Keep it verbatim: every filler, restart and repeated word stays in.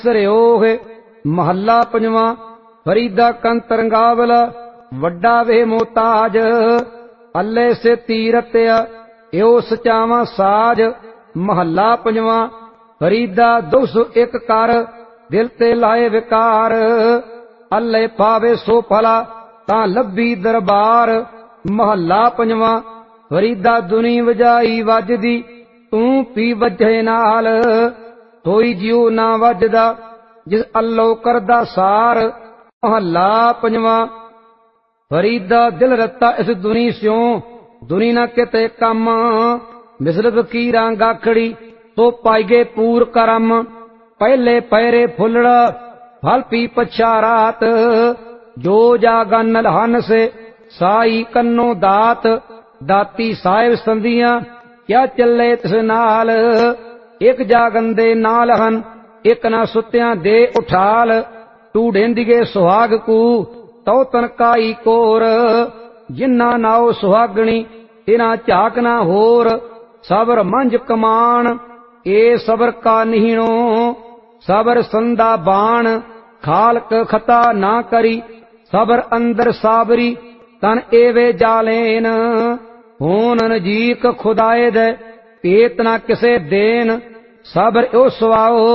सरयोग महला पंजवा। फरीदा कंत रंगावल वड्डा वे मोताज, अल्ले से तीरत्या यो सचावा साज। महला पंजवा। फरीदा दो सौ एक कर, दिल ते लाए विकार, अल्ले पावे सो भला तां लब्बी दरबार। महला पंजवा। फरीदा दुनी वजाई वजदी, तू पी वजे नाल, कोई जियो ना वजदा जिस अल्लो करदा सार। महला पंजवा। फरीदा दिल रत्ता इस दुनी स्यों, दुनी ना किते कम, मिसरत कीरा गाखड़ी तो पाईगे पूर करम। पहले पैरे फुलड़ा फल पी पछा रात, जो जागन लहन से साई कन्नो दात। दाती साहिब संदियां क्या चले तिस नाल, एक जागन दे नाल हन एक ना सुत्यां दे उठाल। टूढ़ेंदिगे सुहाग कू तो तनकाई कोर, जिन्ना नाओ सुहागणी तिना झाक ना होर। सबर मंझ कमान ए सबर का निहीणो, सबर संदा बाण खालक खता ना करी। सबर अंदर साबरी तन एवे जालेन, होन नजीक खुदाए दे पेत ना किसे देन। सबर ओ सुआओ